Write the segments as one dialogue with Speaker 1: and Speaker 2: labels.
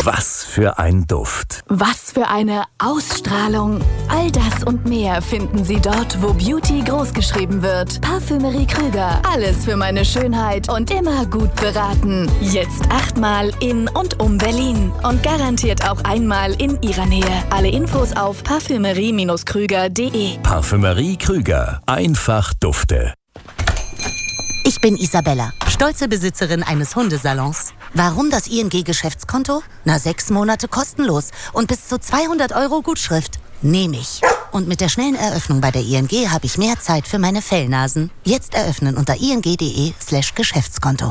Speaker 1: Was für ein Duft.
Speaker 2: Was für eine Ausstrahlung. All das und mehr finden Sie dort, wo Beauty großgeschrieben wird. Parfümerie Krüger. Alles für meine Schönheit und immer gut beraten. Jetzt 8-mal in und um Berlin. Und garantiert auch einmal in Ihrer Nähe. Alle Infos auf parfümerie-krüger.de.
Speaker 1: Parfümerie Krüger. Einfach Dufte.
Speaker 3: Ich bin Isabella, stolze Besitzerin eines Hundesalons. Warum das ING-Geschäftskonto? 6 Monate kostenlos und bis zu 200 € Gutschrift. Nehme ich. Und mit der schnellen Eröffnung bei der ING habe ich mehr Zeit für meine Fellnasen. Jetzt eröffnen unter ing.de/Geschäftskonto.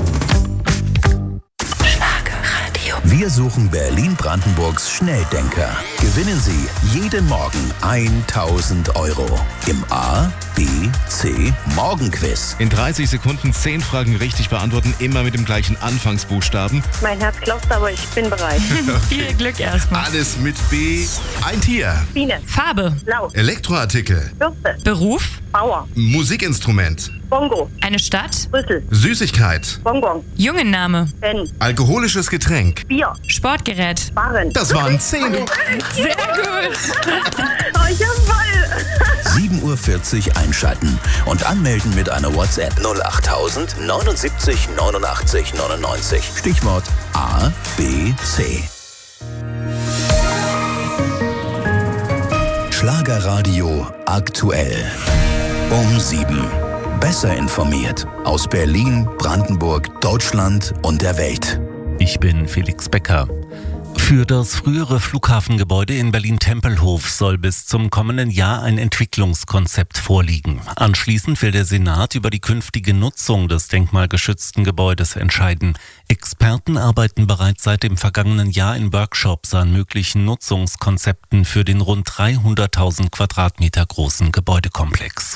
Speaker 1: Wir suchen Berlin-Brandenburgs Schnelldenker. Gewinnen Sie jeden Morgen 1.000 € im A, B, C Morgenquiz.
Speaker 4: In 30 Sekunden 10 Fragen richtig beantworten, immer mit dem gleichen Anfangsbuchstaben.
Speaker 5: Mein Herz klopft, aber ich bin bereit.
Speaker 6: Viel Glück erstmal.
Speaker 4: Alles mit B. Ein Tier.
Speaker 5: Biene.
Speaker 6: Farbe.
Speaker 5: Blau.
Speaker 4: Elektroartikel.
Speaker 5: Bürste.
Speaker 6: Beruf.
Speaker 5: Bauer.
Speaker 4: Musikinstrument.
Speaker 5: Bongo.
Speaker 6: Eine Stadt.
Speaker 5: Brüssel.
Speaker 4: Süßigkeit.
Speaker 5: Bonbon.
Speaker 6: Jungenname.
Speaker 5: Ben.
Speaker 4: Alkoholisches Getränk.
Speaker 5: Bier.
Speaker 6: Sportgerät.
Speaker 5: Barren.
Speaker 4: Das waren 10.
Speaker 6: Sehr gut.
Speaker 5: Oh, ich hab voll.
Speaker 1: 7:40 Uhr einschalten und anmelden mit einer WhatsApp 08000 79 89 99. Stichwort A, B, C. Schlagerradio aktuell. Um 7. Besser informiert aus Berlin, Brandenburg, Deutschland und der Welt.
Speaker 7: Ich bin Felix Becker. Für das frühere Flughafengebäude in Berlin-Tempelhof soll bis zum kommenden Jahr ein Entwicklungskonzept vorliegen. Anschließend will der Senat über die künftige Nutzung des denkmalgeschützten Gebäudes entscheiden. Experten arbeiten bereits seit dem vergangenen Jahr in Workshops an möglichen Nutzungskonzepten für den rund 300.000 Quadratmeter großen Gebäudekomplex.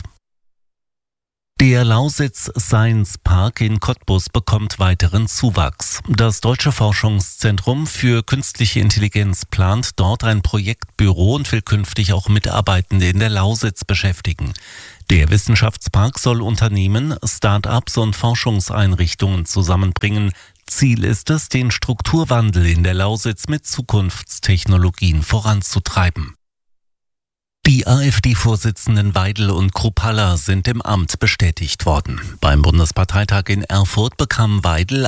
Speaker 7: Der Lausitz Science Park in Cottbus bekommt weiteren Zuwachs. Das Deutsche Forschungszentrum für künstliche Intelligenz plant dort ein Projektbüro und will künftig auch Mitarbeitende in der Lausitz beschäftigen. Der Wissenschaftspark soll Unternehmen, Start-ups und Forschungseinrichtungen zusammenbringen. Ziel ist es, den Strukturwandel in der Lausitz mit Zukunftstechnologien voranzutreiben. Die AfD-Vorsitzenden Weidel und Kruppalla sind im Amt bestätigt worden. Beim Bundesparteitag in Erfurt bekam Weidel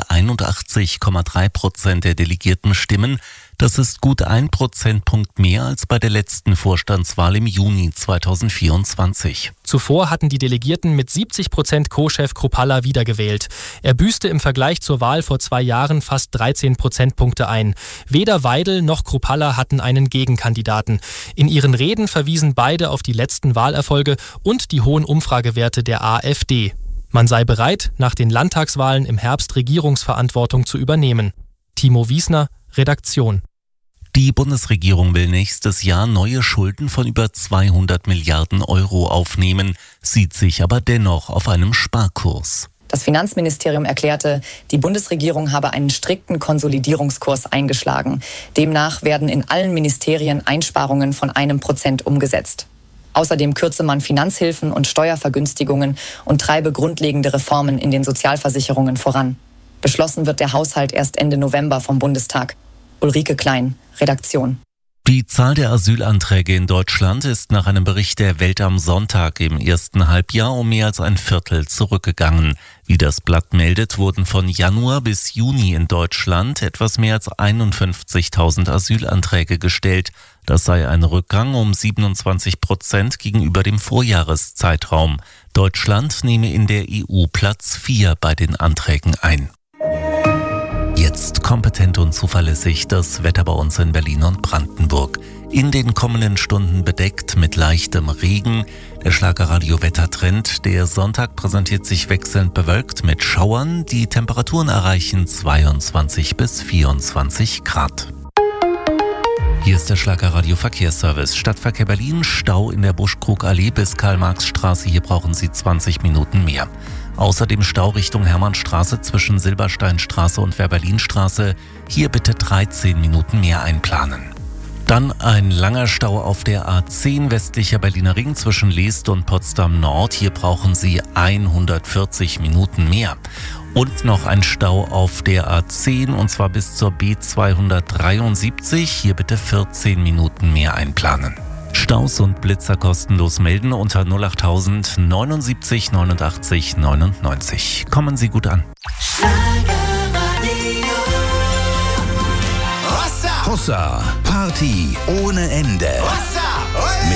Speaker 7: 81,3% der delegierten Stimmen. Das ist gut 1 Prozentpunkt mehr als bei der letzten Vorstandswahl im Juni 2024.
Speaker 8: Zuvor hatten die Delegierten mit 70% Co-Chef Kruppalla wiedergewählt. Er büßte im Vergleich zur Wahl vor 2 Jahren fast 13 Prozentpunkte ein. Weder Weidel noch Kruppalla hatten einen Gegenkandidaten. In ihren Reden verwiesen beide auf die letzten Wahlerfolge und die hohen Umfragewerte der AfD. Man sei bereit, nach den Landtagswahlen im Herbst Regierungsverantwortung zu übernehmen. Timo Wiesner, Redaktion.
Speaker 7: Die Bundesregierung will nächstes Jahr neue Schulden von über 200 Milliarden Euro aufnehmen, sieht sich aber dennoch auf einem Sparkurs.
Speaker 9: Das Finanzministerium erklärte, die Bundesregierung habe einen strikten Konsolidierungskurs eingeschlagen. Demnach werden in allen Ministerien Einsparungen von 1% umgesetzt. Außerdem kürze man Finanzhilfen und Steuervergünstigungen und treibe grundlegende Reformen in den Sozialversicherungen voran. Beschlossen wird der Haushalt erst Ende November vom Bundestag. Ulrike Klein, Redaktion.
Speaker 7: Die Zahl der Asylanträge in Deutschland ist nach einem Bericht der Welt am Sonntag im ersten Halbjahr um mehr als 1/4 zurückgegangen. Wie das Blatt meldet, wurden von Januar bis Juni in Deutschland etwas mehr als 51.000 Asylanträge gestellt. Das sei ein Rückgang um 27% gegenüber dem Vorjahreszeitraum. Deutschland nehme in der EU Platz 4 bei den Anträgen ein. Jetzt kompetent und zuverlässig das Wetter bei uns in Berlin und Brandenburg. In den kommenden Stunden bedeckt mit leichtem Regen. Der Schlagerradio-Wettertrend. Der Sonntag präsentiert sich wechselnd bewölkt mit Schauern. Die Temperaturen erreichen 22 bis 24 Grad. Hier ist der Schlagerradio-Verkehrsservice. Stadtverkehr Berlin, Stau in der Buschkrugallee bis Karl-Marx-Straße. Hier brauchen Sie 20 Minuten mehr. Außerdem Stau Richtung Hermannstraße zwischen Silbersteinstraße und Wehrberlinstraße. Hier bitte 13 Minuten mehr einplanen. Dann ein langer Stau auf der A10 westlicher Berliner Ring zwischen Leest und Potsdam Nord. Hier brauchen Sie 140 Minuten mehr. Und noch ein Stau auf der A10 und zwar bis zur B273. Hier bitte 14 Minuten mehr einplanen. Staus und Blitzer kostenlos melden unter 08000 79 89 99. Kommen Sie gut an.
Speaker 1: Hossa, Party ohne Ende.